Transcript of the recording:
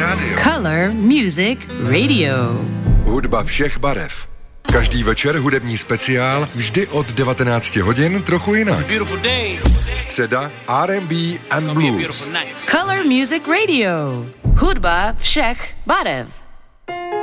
Color Music Radio. Hudba všech barev. Každý večer hudební speciál, vždy od 19 hodin trochu jinak. Středa R&B and Blues. Color Music Radio. Hudba všech barev.